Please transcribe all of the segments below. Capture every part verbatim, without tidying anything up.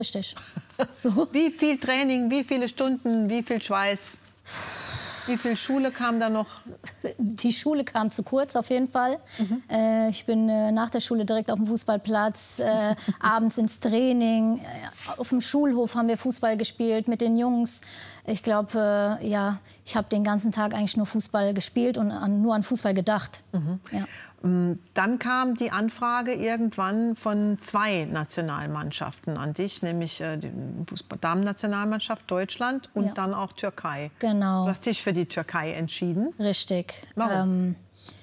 Richtig. So. Wie viel Training, wie viele Stunden, wie viel Schweiß? Wie viel Schule kam da noch? Die Schule kam zu kurz auf jeden Fall. Mhm. Äh, ich bin äh, nach der Schule direkt auf dem Fußballplatz, äh, abends ins Training. Äh, auf dem Schulhof haben wir Fußball gespielt mit den Jungs. Ich glaube, äh, ja, ich habe den ganzen Tag eigentlich nur Fußball gespielt und an, nur an Fußball gedacht. Mhm. Ja. Dann kam die Anfrage irgendwann von zwei Nationalmannschaften an dich, nämlich äh, die Damen-Nationalmannschaft Deutschland und ja. dann auch Türkei. Genau. Du hast dich für die Türkei entschieden. Richtig. Warum? Ähm,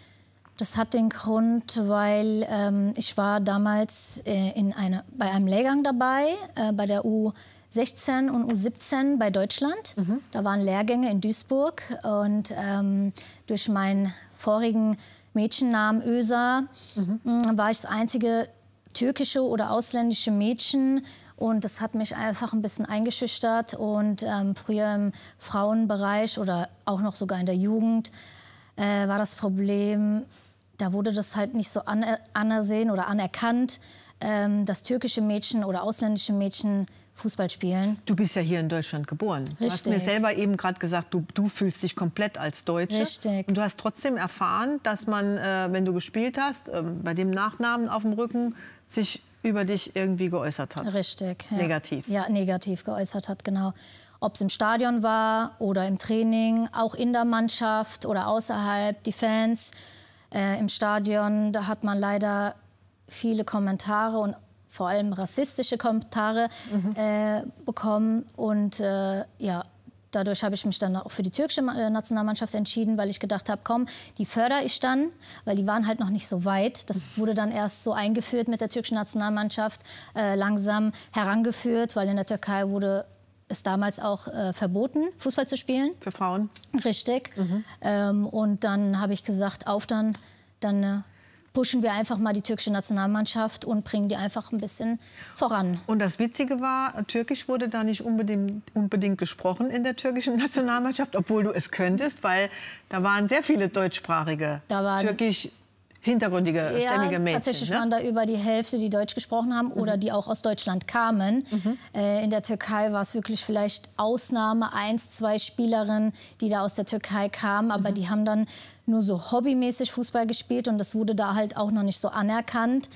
das hat den Grund, weil ähm, ich war damals äh, in eine, bei einem Lehrgang dabei, äh, bei der U sechzehn und U siebzehn bei Deutschland. Mhm. Da waren Lehrgänge in Duisburg und ähm, durch meinen vorigen Mädchennamen Ösa, mhm. war ich das einzige türkische oder ausländische Mädchen. Und das hat mich einfach ein bisschen eingeschüchtert. Und ähm, früher im Frauenbereich oder auch noch sogar in der Jugend äh, war das Problem, da wurde das halt nicht so aner anersehen oder anerkannt, ähm, dass türkische Mädchen oder ausländische Mädchen Fußball spielen. Du bist ja hier in Deutschland geboren. Richtig. Du hast mir selber eben gerade gesagt, du, du fühlst dich komplett als Deutsche. Richtig. Und du hast trotzdem erfahren, dass man, äh, wenn du gespielt hast, äh, bei dem Nachnamen auf dem Rücken, sich über dich irgendwie geäußert hat. Richtig. Ja. Negativ. Ja, negativ geäußert hat, genau. Ob es im Stadion war oder im Training, auch in der Mannschaft oder außerhalb, die Fans. Äh, Im Stadion, da hat man leider viele Kommentare und vor allem rassistische Kommentare mhm. äh, bekommen. Und äh, ja, dadurch habe ich mich dann auch für die türkische Nationalmannschaft entschieden, weil ich gedacht habe, komm, die fördere ich dann, weil die waren halt noch nicht so weit. Das wurde dann erst so eingeführt mit der türkischen Nationalmannschaft, äh, langsam herangeführt, weil in der Türkei wurde es damals auch äh, verboten, Fußball zu spielen. Für Frauen? Richtig. Mhm. Ähm, und dann habe ich gesagt, auf dann, dann äh, pushen wir einfach mal die türkische Nationalmannschaft und bringen die einfach ein bisschen voran. Und das Witzige war, Türkisch wurde da nicht unbedingt, unbedingt gesprochen in der türkischen Nationalmannschaft, obwohl du es könntest, weil da waren sehr viele deutschsprachige, da waren, türkisch hintergründige, ja, stämmige Mädchen. Tatsächlich ne? waren da über die Hälfte, die Deutsch gesprochen haben oder mhm. die auch aus Deutschland kamen. Mhm. Äh, in der Türkei war es wirklich vielleicht Ausnahme, eins, zwei Spielerinnen, die da aus der Türkei kamen, aber mhm. die haben dann nur so hobbymäßig Fußball gespielt und das wurde da halt auch noch nicht so anerkannt.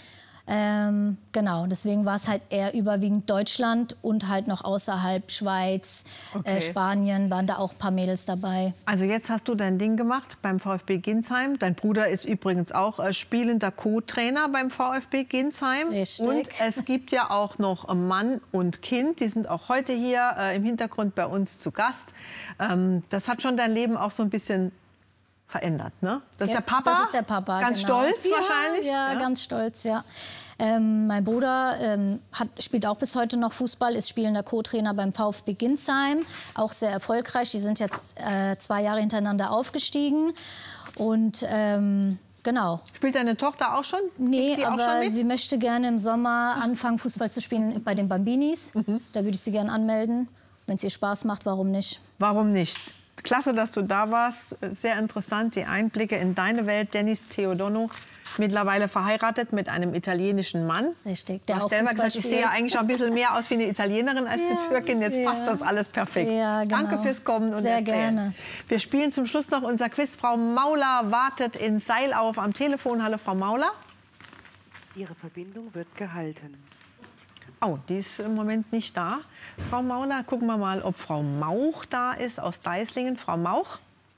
Ähm, genau, deswegen war es halt eher überwiegend Deutschland und halt noch außerhalb Schweiz, okay. äh, Spanien waren da auch ein paar Mädels dabei. Also jetzt hast du dein Ding gemacht beim VfB Ginsheim. Dein Bruder ist übrigens auch äh, spielender Co-Trainer beim VfB Ginsheim. Richtig. Und es gibt ja auch noch Mann und Kind, die sind auch heute hier äh, im Hintergrund bei uns zu Gast. Ähm, das hat schon dein Leben auch so ein bisschen verändert, ne? Das ist ja, der Papa? Das ist der Papa, Ganz genau. stolz ja, wahrscheinlich? Ja, ja, ganz stolz, ja. Ähm, mein Bruder ähm, hat, spielt auch bis heute noch Fußball, ist spielender Co-Trainer beim VfB Ginsheim, auch sehr erfolgreich. Die sind jetzt äh, zwei Jahre hintereinander aufgestiegen und ähm, genau. Spielt deine Tochter auch schon? Nee, die aber auch schon mit? sie möchte gerne im Sommer anfangen, Fußball zu spielen bei den Bambinis. Mhm. Da würde ich sie gerne anmelden. Wenn es ihr Spaß macht, warum nicht? Warum nicht? Klasse, dass du da warst. Sehr interessant, die Einblicke in deine Welt. Dennis Teodono, mittlerweile verheiratet mit einem italienischen Mann. Richtig. Der du hast selber gesagt, ich sehe ja eigentlich schon ein bisschen mehr aus wie eine Italienerin als eine ja, Türkin. Jetzt ja. passt das alles perfekt. Ja, genau. Danke fürs Kommen und Sehr Erzählen. gerne. Wir spielen zum Schluss noch unser Quiz. Frau Mauler wartet in Seilauf am Telefon. Hallo, Frau Mauler. Ihre Verbindung wird gehalten. Oh, die ist im Moment nicht da. Frau Mauler, gucken wir mal, ob Frau Mauch da ist aus Deislingen. Frau Mauch?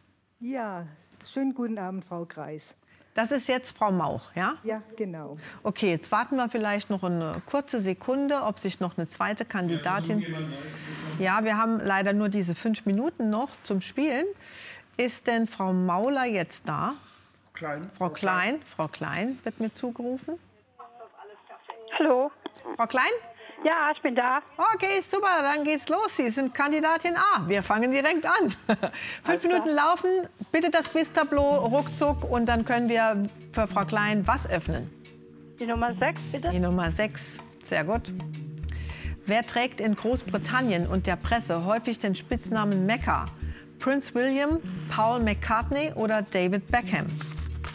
Ja, schönen guten Abend, Frau Kreis. Das ist jetzt Frau Mauch, ja? Ja, genau. Okay, jetzt warten wir vielleicht noch eine kurze Sekunde, ob sich noch eine zweite Kandidatin... Ja, wir haben leider nur diese fünf Minuten noch zum Spielen. Ist denn Frau Mauler jetzt da? Klein. Frau Klein, Frau Klein wird mir zugerufen. Hallo. Frau Klein? Ja, ich bin da. Okay, super, dann geht's los. Sie sind Kandidatin A. Wir fangen direkt an. Fünf Minuten laufen, bitte das Quiztableau ruckzuck und dann können wir für Frau Klein was öffnen. Die Nummer sechs, bitte. Die Nummer sechs, sehr gut. Wer trägt in Großbritannien und der Presse häufig den Spitznamen Mecca? Prince William, Paul McCartney oder David Beckham?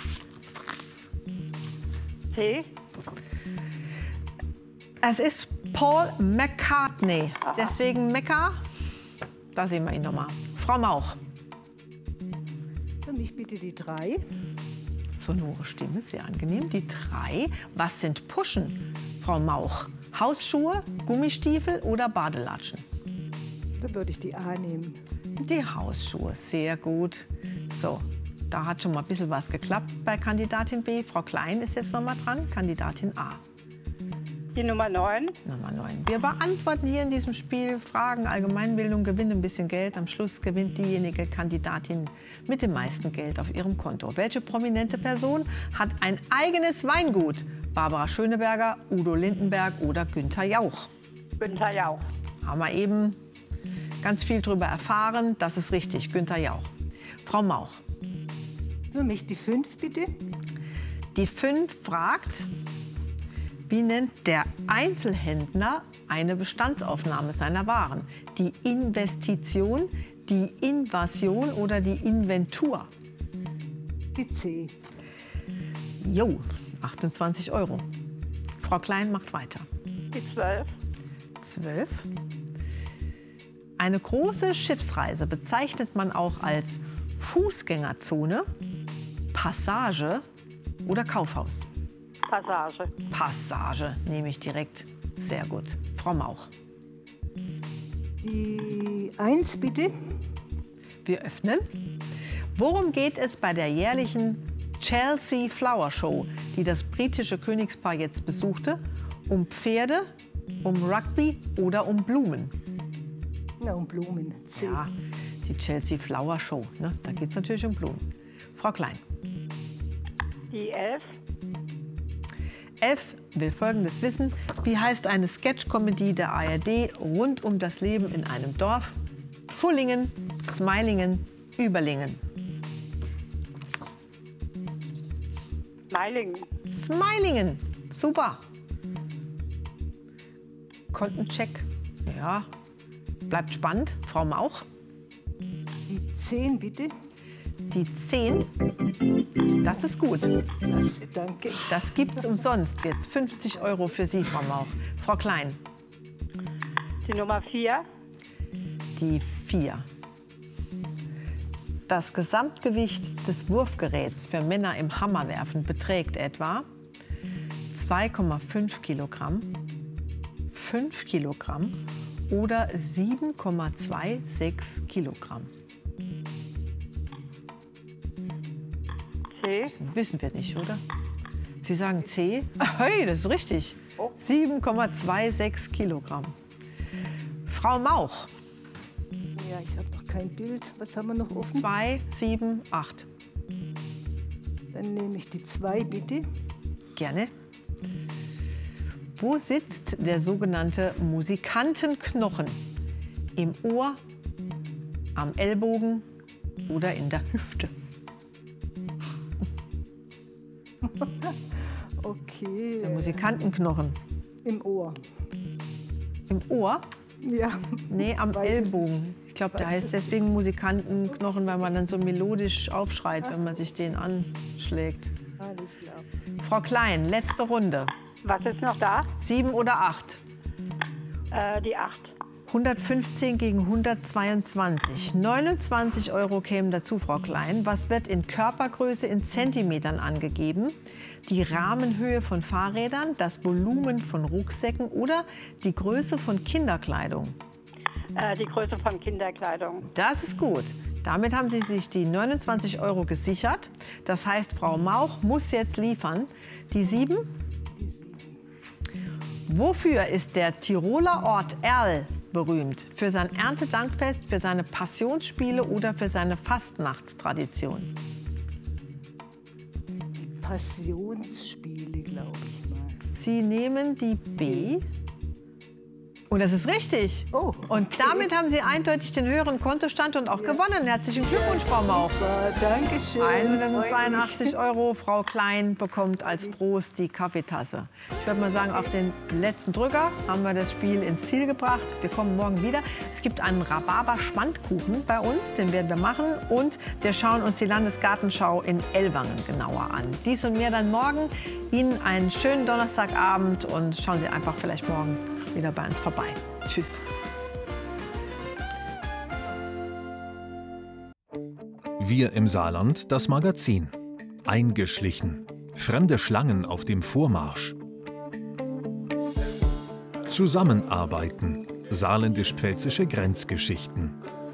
C. Es ist Paul McCartney. Deswegen Mecca. Da sehen wir ihn nochmal. Frau Mauch. Für mich bitte die drei. Sonore Stimme, sehr angenehm. Die drei. Was sind Puschen, Frau Mauch? Hausschuhe, Gummistiefel oder Badelatschen? Da würde ich die A nehmen. Die Hausschuhe, sehr gut. So, da hat schon mal ein bisschen was geklappt bei Kandidatin B. Frau Klein ist jetzt noch mal dran, Kandidatin A. Die Nummer neun. Nummer neun. Wir beantworten hier in diesem Spiel Fragen, Allgemeinbildung, gewinnen ein bisschen Geld. Am Schluss gewinnt diejenige Kandidatin mit dem meisten Geld auf ihrem Konto. Welche prominente Person hat ein eigenes Weingut? Barbara Schöneberger, Udo Lindenberg oder Günther Jauch? Günther Jauch. Haben wir eben ganz viel darüber erfahren. Das ist richtig, Günther Jauch. Frau Mauch. Für mich die fünf, bitte. Die fünf fragt, wie nennt der Einzelhändler eine Bestandsaufnahme seiner Waren? Die Investition, die Invasion oder die Inventur? Die C. Jo, achtundzwanzig Euro. Frau Klein macht weiter. Die zwölf. zwölf. Eine große Schiffsreise bezeichnet man auch als Fußgängerzone, Passage oder Kaufhaus? Passage. Passage nehme ich direkt. Sehr gut. Frau Mauch. Die eins, bitte. Wir öffnen. Worum geht es bei der jährlichen Chelsea Flower Show, die das britische Königspaar jetzt besuchte? Um Pferde, um Rugby oder um Blumen? Na, um Blumen. C. Ja, die Chelsea Flower Show. Ne? Da geht es natürlich um Blumen. Frau Klein. Die elf. Elf will Folgendes wissen. Wie heißt eine Sketch-Comedy der A R D rund um das Leben in einem Dorf? Pfullingen, Smilingen, Überlingen. Meilingen. Smilingen. Super. Kontencheck. Ja. Bleibt spannend. Frau Mauch. Die zehn, bitte. Die zehn. Das ist gut. Klasse, danke. Das gibt's umsonst. Jetzt fünfzig Euro für Sie, Frau Mauch. Frau Klein. Die Nummer vier. Die vier. Das Gesamtgewicht des Wurfgeräts für Männer im Hammerwerfen beträgt etwa zwei Komma fünf Kilogramm, fünf Kilogramm oder sieben Komma sechsundzwanzig Kilogramm. C. Wissen wir nicht, oder? Sie sagen C. Hey, das ist richtig. sieben Komma sechsundzwanzig Kilogramm. Frau Mauch. Ja, ich habe noch kein Bild. Was haben wir noch offen? zwei, sieben, acht. Dann nehme ich die zwei, bitte. Gerne. Wo sitzt der sogenannte Musikantenknochen? Im Ohr, am Ellbogen oder in der Hüfte? Okay. Der Musikantenknochen. Im Ohr. Im Ohr? Ja. Nee, am Weiß es Ellbogen. Ich glaube, der heißt deswegen Musikantenknochen, weil man dann so melodisch aufschreit, wenn man sich den anschlägt. Alles klar. Frau Klein, letzte Runde. Was ist noch da? Sieben oder acht? Äh, die acht. hundertfünfzehn gegen hundertzweiundzwanzig. neunundzwanzig Euro kämen dazu, Frau Klein. Was wird in Körpergröße in Zentimetern angegeben? Die Rahmenhöhe von Fahrrädern, das Volumen von Rucksäcken oder die Größe von Kinderkleidung? Äh, die Größe von Kinderkleidung. Das ist gut. Damit haben Sie sich die neunundzwanzig Euro gesichert. Das heißt, Frau Mauch muss jetzt liefern. Die sieben? Wofür ist der Tiroler Ort Erl berühmt? Für sein Erntedankfest, für seine Passionsspiele oder für seine Fastnachtstradition? Die Passionsspiele, glaube ich mal. Sie nehmen die B. Und das ist richtig. Oh, okay. Und damit haben Sie eindeutig den höheren Kontostand und auch gewonnen. Herzlichen Glückwunsch, Frau Mauch. Super, danke schön. hundertzweiundachtzig Euro. Frau Klein bekommt als Trost die Kaffeetasse. Ich würde mal sagen, auf den letzten Drücker haben wir das Spiel ins Ziel gebracht. Wir kommen morgen wieder. Es gibt einen Rhabarber-Schmandkuchen bei uns, den werden wir machen. Und wir schauen uns die Landesgartenschau in Ellwangen genauer an. Dies und mehr dann morgen. Ihnen einen schönen Donnerstagabend und schauen Sie einfach vielleicht morgen wieder bei uns vorbei. Tschüss. Wir im Saarland, das Magazin. Eingeschlichen. Fremde Schlangen auf dem Vormarsch. Zusammenarbeiten. Saarländisch-pfälzische Grenzgeschichten.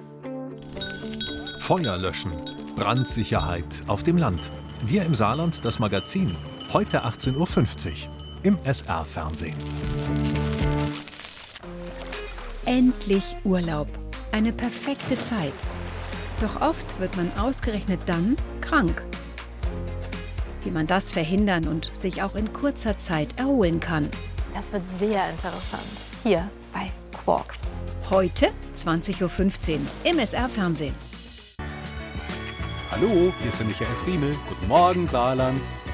Feuer löschen. Brandsicherheit auf dem Land. Wir im Saarland, das Magazin. Heute achtzehn Uhr fünfzig im S R-Fernsehen. Endlich Urlaub. Eine perfekte Zeit. Doch oft wird man ausgerechnet dann krank. Wie man das verhindern und sich auch in kurzer Zeit erholen kann. Das wird sehr interessant. Hier bei Quarks. Heute zwanzig Uhr fünfzehn im S R-Fernsehen. Hallo, hier ist der Michael Friemel. Guten Morgen, Saarland.